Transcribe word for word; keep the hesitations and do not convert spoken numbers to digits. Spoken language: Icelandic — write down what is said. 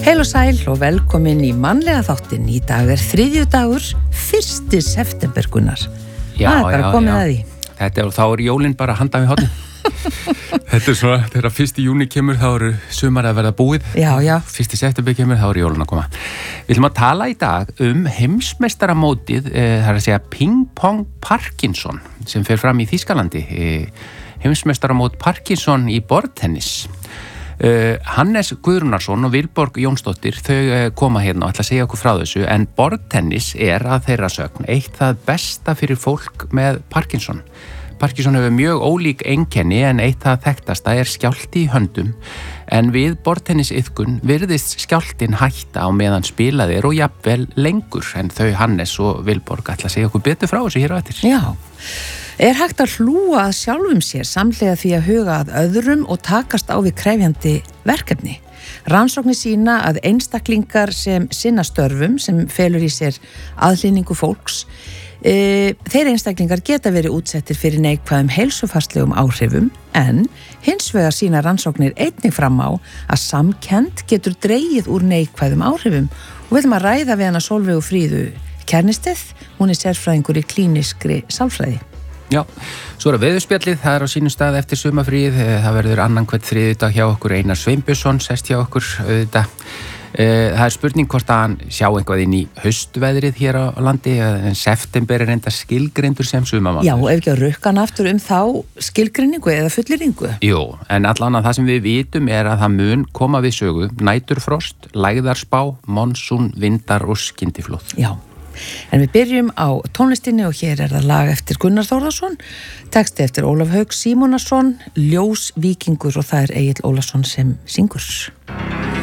Heil og sæl og velkomin í mannlega þáttinn. Í dag er þriðjudagur, fyrsti september, Gunnar. Já, það er bara já, komið já. að því. Þetta er, þá er jólinn bara handa við hotni. Þetta er svona, þegar fyrsti júní kemur þá eru sumar að verða búið. Já, já. Fyrsti september kemur þá eru jólinn að koma. Við ætlum að tala í dag um heimsmeistaramótið, eh, það er að segja Ping Pong Parkinson, sem fer fram í Þýskalandi. Eh, heimsmeistaramót Parkinson í borðtennis. Uh, Hannes Guðrúnarsson og Vilborg Jónsdóttir þau uh, koma hérna og ætla að segja okkur frá þessu, en borðtennis er að þeirra sögn eitt það besta fyrir fólk með Parkinson. Parkinson hefur mjög ólík einkenni, en eitt það þekktasta er skjálfti í höndum, en við borðtennisiðkun virðist skjálftin hætta á meðan spilað er og jafnvel lengur, en þau Hannes og Vilborg ætla að segja okkur betur frá þessu hér á eftir. Já. Er hægt að hlúa að sjálfum sér samhliða því að huga að öðrum og takast á við krefjandi verkefni? Rannsóknir sýna að einstaklingar sem sinna störfum sem felur í sér aðhlynningu fólks, e, þeir einstaklingar geta verið útsettir fyrir neikvæðum heilsufarslegum áhrifum, en hins vegar sýna rannsóknir einnig fram á að samkennd getur dregið úr neikvæðum áhrifum, og við ætlum að ræða við hana Sólveigu Fríðu Kærnisteð, hún er sérfræðingur í klíniskri sálfræði. Já, svo er að veðurspjallið, það er á sínum stað eftir sumafríð, það verður annan hvert þriðjudag hjá okkur, Einar Sveinbjörnsson sest hjá okkur auðvitað. Það er spurning hvort að hann sjá eitthvað inn í haustveðrið hér á landi, en september er enda skilgreindur sem sumamánuður. Já, ef ekki að rukka hann aftur um þá skilgreiningu eða fullyrðingu. Jú, en allan að það sem við vitum er að það mun koma við sögu næturfrost, lægðarspá, monsún, vindar og skyndiflóð. Já. En við byrjum á tónlistinni og hér er það lag eftir Gunnar Þórðarsson, texti eftir Ólaf Hauk Símonarson, Ljós Víkingur, og það er Egill Ólafsson sem syngur.